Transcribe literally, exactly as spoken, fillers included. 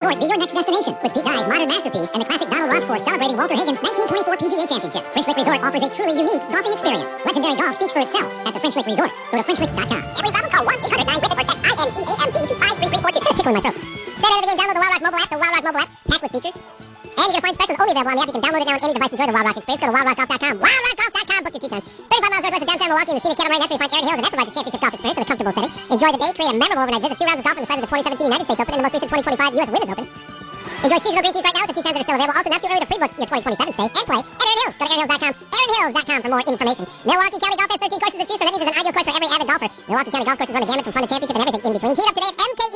Resort be your next destination with Pete Dye's modern masterpiece and the classic Donald Ross course celebrating Walter Higgins' nineteen twenty-four P G A Championship. French Lick Resort offers a truly unique golfing experience. Legendary golf speaks for itself at the French Lick Resort. Go to French Lick dot com. Every problem call one eight hundred nine with it or text I N G A M D to five three three four two. Tickling my throat. Stay out of the game. Download the Wild Rock mobile app. The Wild Rock mobile app, packed with features. And you're going to find specials only available on the app. You can download it now on any device. Enjoy the Wild Rock experience. Go to wild rock golf dot com. wild rock golf dot com. Book your tee time. thirty-five miles northwest of downtown Milwaukee in the scenic Catamount. That's where you find Erin Hills, and that provides a championship golf experience in a comfortable setting. Enjoy the day. Create a memorable overnight visit. Two rounds of golf on the side of the twenty seventeen United States Open and the most recent twenty twenty-five U S Women's Open. Enjoy seasonal green teas right now with the tee times that are still available. Also, not too early to pre-book your twenty twenty-seven stay and play at Erin Hills. Go to erin hills dot com. erin hills dot com for more information. Milwaukee County Golf has thirteen courses to choose from. That means it's an ideal course for every avid golfer. Milwaukee County Golf courses run the gamut from fun to championship and everything in between. Teed up today at M